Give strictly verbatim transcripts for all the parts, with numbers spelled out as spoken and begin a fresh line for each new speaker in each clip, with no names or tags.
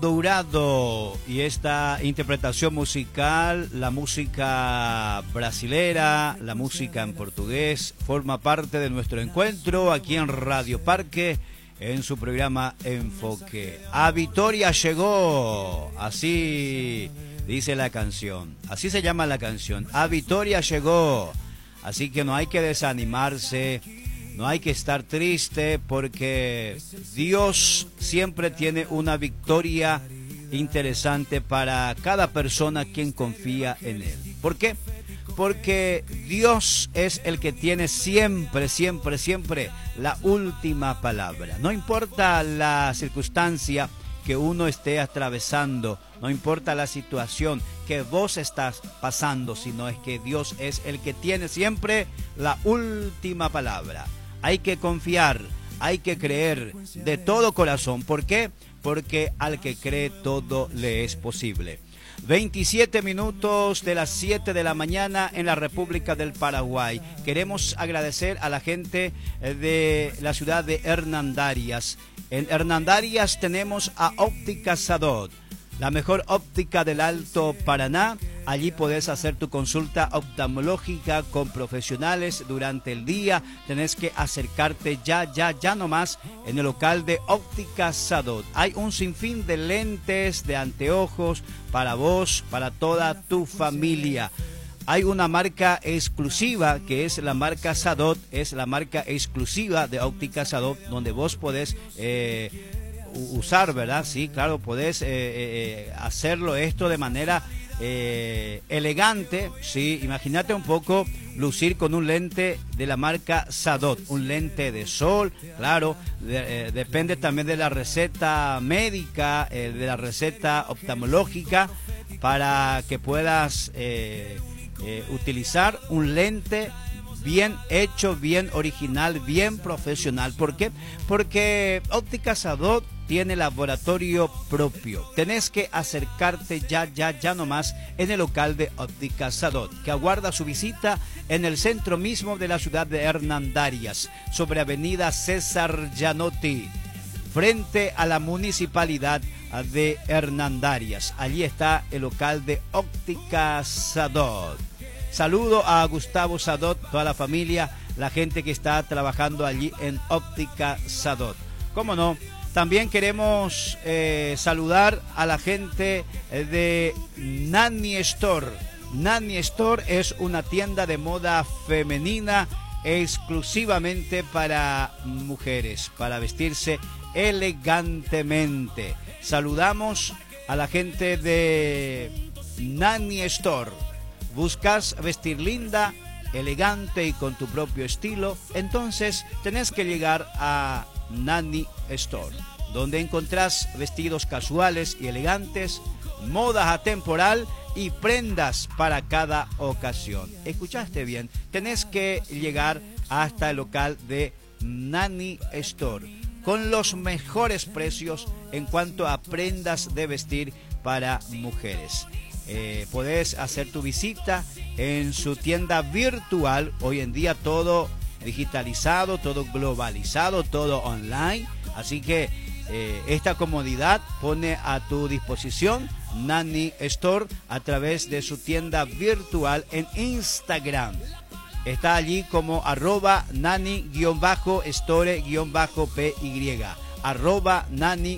Dourado y esta interpretación musical, la música brasilera, la música en portugués, forma parte de nuestro encuentro aquí en Radio Parque, en su programa Enfoque. A Vitória llegó, así dice la canción, así se llama la canción, A Vitória llegó, así que no hay que desanimarse, no hay que estar triste, porque Dios siempre tiene una victoria interesante para cada persona quien confía en Él. ¿Por qué? Porque Dios es el que tiene siempre, siempre, siempre la última palabra. No importa la circunstancia que uno esté atravesando, no importa la situación que vos estás pasando, sino es que Dios es el que tiene siempre la última palabra. Hay que confiar, hay que creer de todo corazón. ¿Por qué? Porque al que cree todo le es posible. veintisiete minutos de las siete de la mañana en la República del Paraguay. Queremos agradecer a la gente de la ciudad de Hernandarias. En Hernandarias tenemos a Óptica Sadot, la mejor óptica del Alto Paraná. Allí podés hacer tu consulta oftalmológica con profesionales durante el día. Tenés que acercarte ya, ya, ya nomás en el local de Óptica Sadot. Hay un sinfín de lentes, de anteojos para vos, para toda tu familia. Hay una marca exclusiva que es la marca Sadot, es la marca exclusiva de Óptica Sadot, donde vos podés eh, usar, ¿verdad? Sí, claro, podés eh, eh, hacerlo esto de manera eh, elegante, sí. Imagínate un poco lucir con un lente de la marca Sadot, un lente de sol, claro, de, eh, depende también de la receta médica, eh, de la receta oftalmológica, para que puedas eh, eh, utilizar un lente bien hecho, bien original, bien profesional. ¿Por qué? Porque Óptica Sadot tiene laboratorio propio. Tenés que acercarte ya, ya, ya nomás en el local de Óptica Sadot, que aguarda su visita en el centro mismo de la ciudad de Hernandarias, sobre avenida César Gianotti, frente a la municipalidad de Hernandarias. Allí está el local de Óptica Sadot. Saludo a Gustavo Sadot, toda la familia, la gente que está trabajando allí en Óptica Sadot. ¿Cómo no? También queremos eh, saludar a la gente de Nani Store. Nani Store es una tienda de moda femenina exclusivamente para mujeres, para vestirse elegantemente. Saludamos a la gente de Nani Store. ¿Buscas vestir linda, elegante y con tu propio estilo? Entonces tenés que llegar a Nani Store, donde encontrás vestidos casuales y elegantes, moda atemporal y prendas para cada ocasión. ¿Escuchaste bien? Tenés que llegar hasta el local de Nani Store, con los mejores precios en cuanto a prendas de vestir para mujeres. Eh, podés hacer tu visita en su tienda virtual. Hoy en día todo digitalizado, todo globalizado, todo online. Así que eh, esta comodidad pone a tu disposición Nani Store a través de su tienda virtual en Instagram. Está allí como arroba nani-store-py. Arroba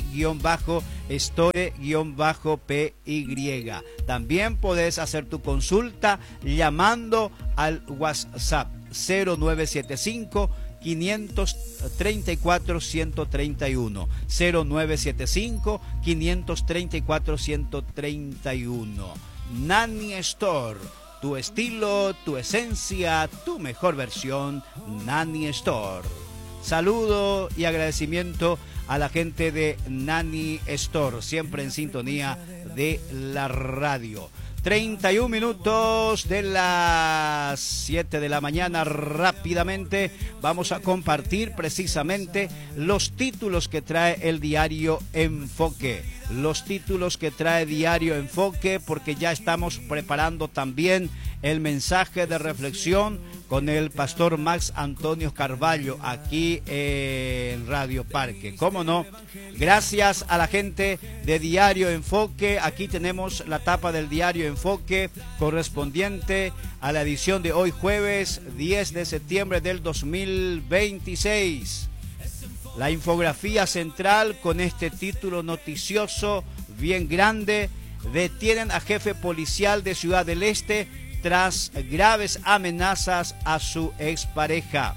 nani-store-py. También podés hacer tu consulta llamando al WhatsApp cero nueve siete cinco, cinco tres cuatro, uno cero tres uno. cero nueve siete cinco, cinco tres cuatro, uno cero tres uno. Nani Store, tu estilo, tu esencia, tu mejor versión. Nani Store. Saludo y agradecimiento a la gente de Nani Store, siempre en sintonía de la radio. treinta y un minutos de las siete de la mañana. Rápidamente vamos a compartir precisamente los títulos que trae el diario Enfoque. Los títulos que trae Diario Enfoque, porque ya estamos preparando también el mensaje de reflexión con el pastor Max Antonio Carvalho aquí en Radio Parque. ¿Cómo no? Gracias a la gente de Diario Enfoque. Aquí tenemos la tapa del Diario Enfoque correspondiente a la edición de hoy jueves diez de septiembre del dos mil veintiséis. La infografía central con este título noticioso bien grande: detienen a jefe policial de Ciudad del Este tras graves amenazas a su expareja.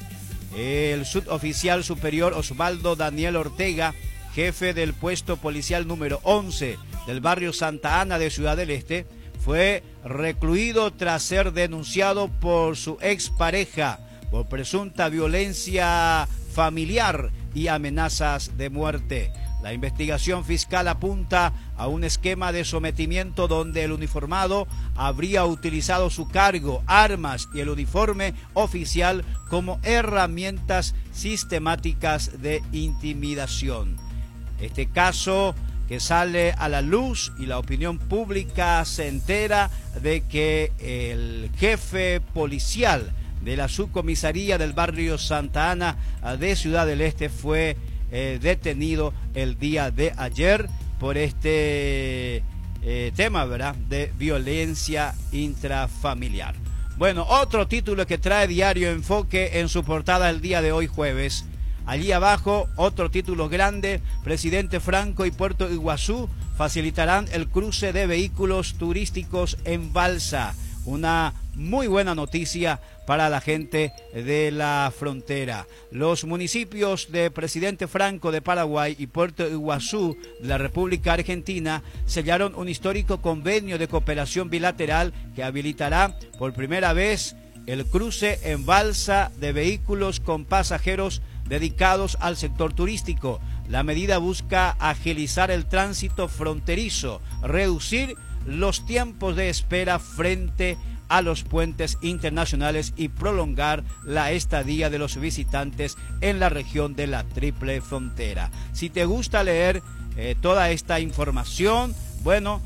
El suboficial superior Osvaldo Daniel Ortega, jefe del puesto policial número once del barrio Santa Ana de Ciudad del Este, fue recluido tras ser denunciado por su expareja por presunta violencia familiar y amenazas de muerte. La investigación fiscal apunta a un esquema de sometimiento donde el uniformado habría utilizado su cargo, armas y el uniforme oficial como herramientas sistemáticas de intimidación. Este caso que sale a la luz y la opinión pública se entera de que el jefe policial de la subcomisaría del barrio Santa Ana de Ciudad del Este fue eh, detenido el día de ayer por este eh, tema, ¿verdad?, de violencia intrafamiliar. Bueno, otro título que trae Diario Enfoque en su portada el día de hoy jueves. Allí abajo, otro título grande: Presidente Franco y Puerto Iguazú facilitarán el cruce de vehículos turísticos en balsa. Una muy buena noticia para la gente de la frontera. Los municipios de Presidente Franco de Paraguay y Puerto Iguazú de la República Argentina sellaron un histórico convenio de cooperación bilateral que habilitará por primera vez el cruce en balsa de vehículos con pasajeros dedicados al sector turístico. La medida busca agilizar el tránsito fronterizo, reducir los tiempos de espera frente a los puentes internacionales y prolongar la estadía de los visitantes en la región de la Triple Frontera. Si te gusta leer eh, toda esta información, bueno,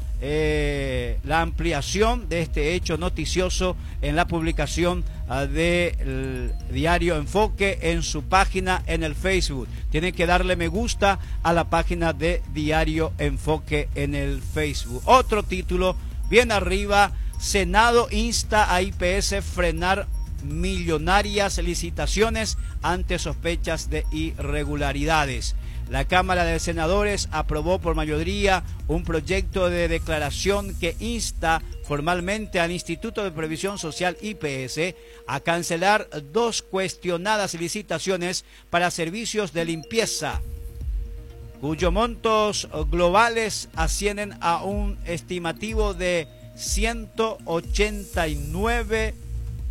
eh, la ampliación de este hecho noticioso en la publicación uh, del Diario Enfoque en su página en el Facebook. Tienen que darle me gusta a la página de Diario Enfoque en el Facebook. Otro título bien arriba: Senado insta a I P S frenar millonarias licitaciones ante sospechas de irregularidades. La Cámara de Senadores aprobó por mayoría un proyecto de declaración que insta formalmente al Instituto de Previsión Social I P S a cancelar dos cuestionadas licitaciones para servicios de limpieza, cuyos montos globales ascienden a un estimativo de ciento ochenta y nueve mil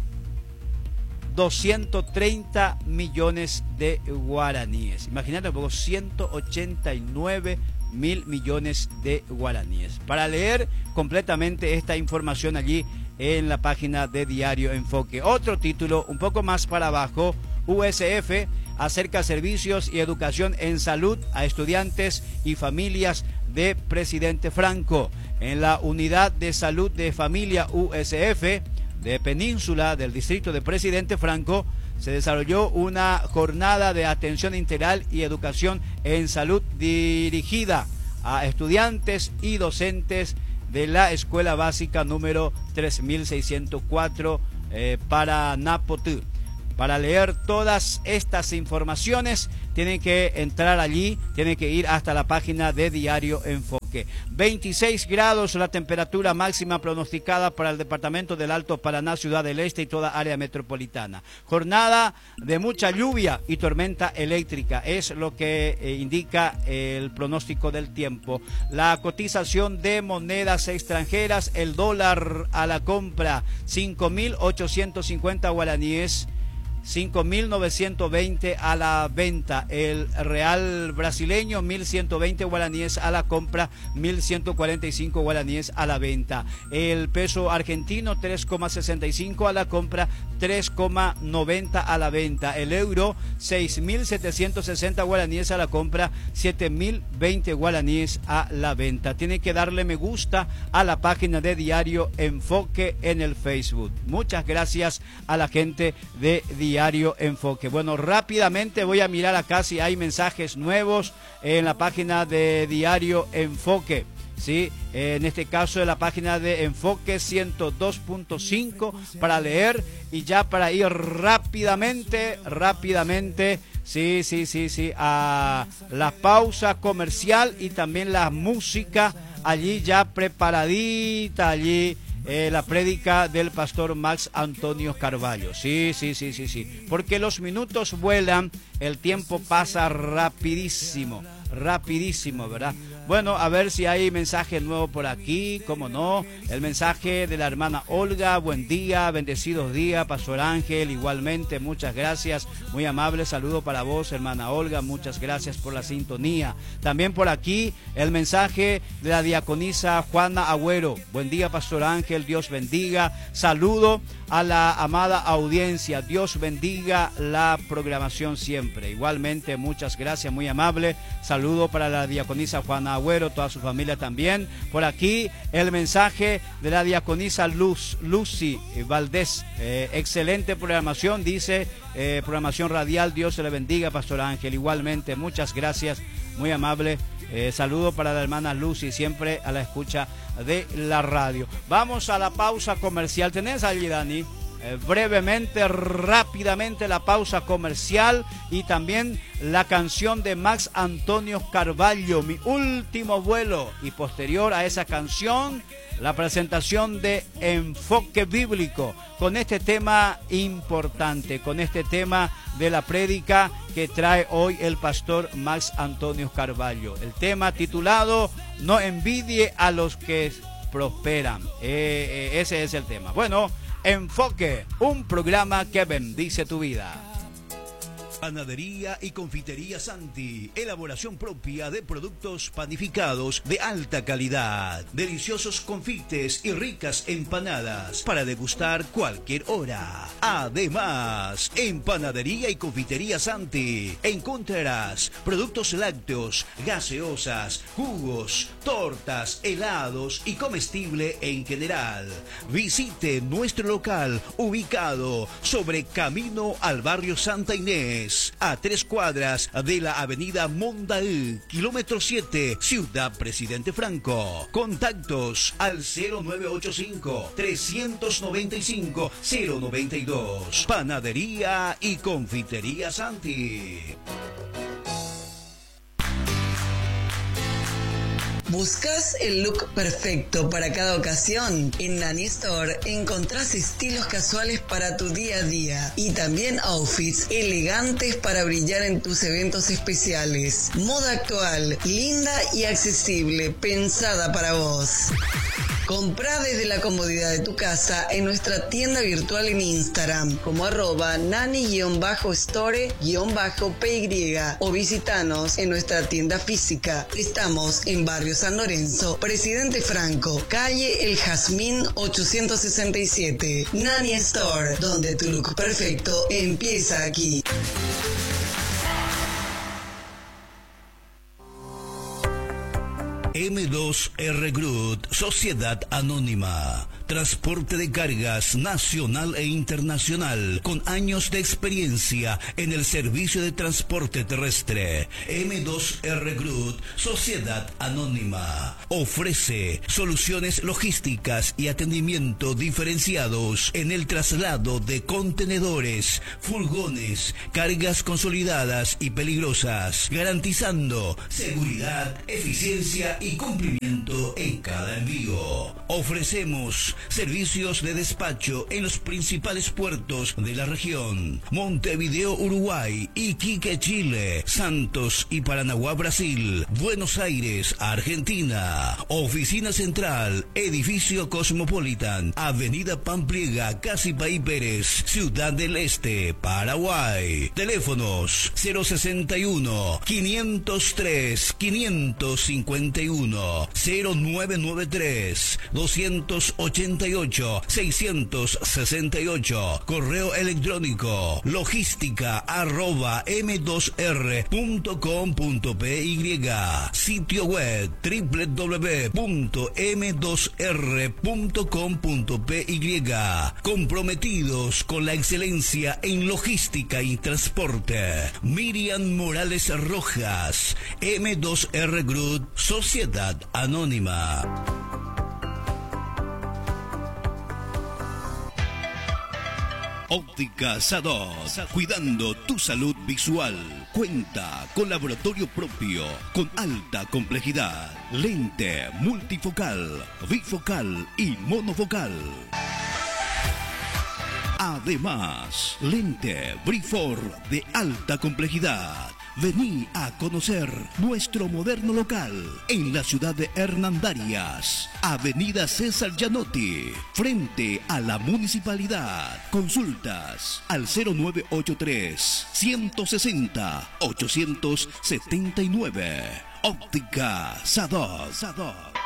doscientos treinta millones de guaraníes. Imagínate un poco, ciento ochenta y nueve mil millones de guaraníes. Para leer completamente esta información allí en la página de Diario Enfoque. Otro título un poco más para abajo: U S F acerca servicios y educación en salud a estudiantes y familias de Presidente Franco. En la Unidad de Salud de Familia U S F de Península del Distrito de Presidente Franco se desarrolló una jornada de atención integral y educación en salud dirigida a estudiantes y docentes de la Escuela Básica número tres mil seiscientos cuatro eh, para Napotú. Para leer todas estas informaciones tienen que entrar allí, tienen que ir hasta la página de Diario Enfoque. veintiséis grados la temperatura máxima pronosticada para el departamento del Alto Paraná, Ciudad del Este y toda área metropolitana. Jornada de mucha lluvia y tormenta eléctrica es lo que eh, indica el pronóstico del tiempo. La cotización de monedas extranjeras: el dólar a la compra cinco mil ochocientos cincuenta guaraníes, cinco mil novecientos veinte a la venta. El real brasileño, mil ciento veinte guaraníes a la compra, mil ciento cuarenta y cinco guaraníes a la venta. El peso argentino, tres coma sesenta y cinco a la compra, tres coma noventa a la venta. El euro, seis mil setecientos sesenta guaraníes a la compra, siete mil veinte guaraníes a la venta. Tiene que darle me gusta a la página de Diario Enfoque en el Facebook. Muchas gracias a la gente de Diario Enfoque. Bueno, rápidamente voy a mirar acá si hay mensajes nuevos en la página de Diario Enfoque. Sí, en este caso de la página de Enfoque ciento dos punto cinco para leer y ya para ir rápidamente, rápidamente, sí, sí, sí, sí, a la pausa comercial y también la música allí ya preparadita, allí eh, la prédica del pastor Max Antonio Carvalho. Sí, sí, sí, sí, sí, porque los minutos vuelan, el tiempo pasa rapidísimo, rapidísimo, ¿verdad? Bueno, a ver si hay mensaje nuevo por aquí, cómo no, el mensaje de la hermana Olga, buen día, bendecidos días, Pastor Ángel, igualmente, muchas gracias, muy amable saludo para vos, hermana Olga, muchas gracias por la sintonía. También por aquí el mensaje de la diaconisa Juana Agüero, buen día, Pastor Ángel, Dios bendiga, saludo a la amada audiencia, Dios bendiga la programación siempre, igualmente, muchas gracias, muy amable, saludo para la diaconisa Juana Agüero, toda su familia también. Por aquí el mensaje de la diaconisa Luz, Lucy Valdés, eh, excelente programación, dice, eh, programación radial, Dios se le bendiga, Pastor Ángel, igualmente, muchas gracias, muy amable, eh, saludo para la hermana Lucy, siempre a la escucha de la radio. Vamos a la pausa comercial, ¿tenés allí, Dani? Eh, brevemente, rápidamente la pausa comercial y también la canción de Max Antonio Carvalho, Mi Último Vuelo, y posterior a esa canción la presentación de Enfoque Bíblico con este tema importante, con este tema de la prédica que trae hoy el pastor Max Antonio Carvalho, el tema titulado No envidie a los que prosperan. Eh, eh, ese es el tema. Bueno, Enfoque, un programa que bendice tu vida.
Panadería y Confitería Santi, elaboración propia de productos panificados de alta calidad, deliciosos confites y ricas empanadas para degustar cualquier hora. Además, en Panadería y Confitería Santi encontrarás productos lácteos, gaseosas, jugos, tortas, helados y comestible en general. Visite nuestro local ubicado sobre camino al barrio Santa Inés, a tres cuadras de la avenida Mondaú, kilómetro siete, Ciudad Presidente Franco. Contactos al cero nueve ocho cinco, tres nueve cinco, cero nueve dos. Panadería y Confitería Santi.
¿Buscas el look perfecto para cada ocasión? En Nani Store encontrás estilos casuales para tu día a día y también outfits elegantes para brillar en tus eventos especiales. Moda actual, linda y accesible, pensada para vos. Comprá desde la comodidad de tu casa en nuestra tienda virtual en Instagram como arroba nani-store-py o visitanos en nuestra tienda física. Estamos en Barrio San Lorenzo, Presidente Franco, calle El Jazmín ochocientos sesenta y siete. Nani Store, donde tu look perfecto empieza aquí.
M dos R Group, Sociedad Anónima. Transporte de cargas nacional e internacional con años de experiencia en el servicio de transporte terrestre. M dos R Group, Sociedad Anónima, ofrece soluciones logísticas y atendimiento diferenciados en el traslado de contenedores, furgones, cargas consolidadas y peligrosas, garantizando seguridad, eficiencia y cumplimiento en cada envío. Ofrecemos Envíos, servicios de despacho en los principales puertos de la región: Montevideo, Uruguay, Iquique, Chile, Santos y Paranaguá, Brasil, Buenos Aires, Argentina. Oficina central, edificio Cosmopolitan, Avenida Pampliega, Casipaí Pérez, Ciudad del Este, Paraguay. Teléfonos cero sesenta y uno, quinientos tres, quinientos cincuenta y uno, cero nueve nueve tres, doscientos ochenta y ocho, seiscientos sesenta y ocho. Correo electrónico logística arroba eme dos erre punto com punto py. Sitio web doble u doble u doble u punto eme dos erre punto com punto py. Comprometidos con la excelencia en logística y transporte. Miriam Morales Rojas, eme dos erre Group, Sociedad Anónima. Óptica Sadot, cuidando tu salud visual. Cuenta con laboratorio propio, con alta complejidad, lente multifocal, bifocal y monofocal. Además, lente Brifor de alta complejidad. Vení a conocer nuestro moderno local en la ciudad de Hernandarias, Avenida César Gianotti, frente a la municipalidad. Consultas al cero nueve ocho tres, ciento sesenta, ochocientos setenta y nueve. Óptica Sadot. Sadot.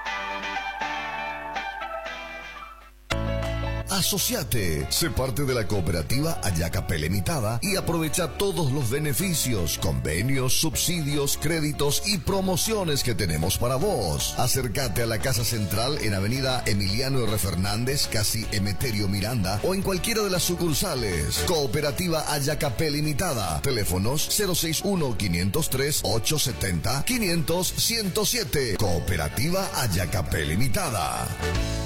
Asociate, sé parte de la cooperativa Ayacapé Limitada y aprovecha todos los beneficios, convenios, subsidios, créditos y promociones que tenemos para vos. Acércate a la Casa Central en Avenida Emiliano R. Fernández, casi Emeterio Miranda, o en cualquiera de las sucursales. Cooperativa Ayacapé Limitada. Teléfonos cero seis uno, quinientos tres, ochocientos setenta, quinientos, ciento siete. Cooperativa Ayacapé Limitada.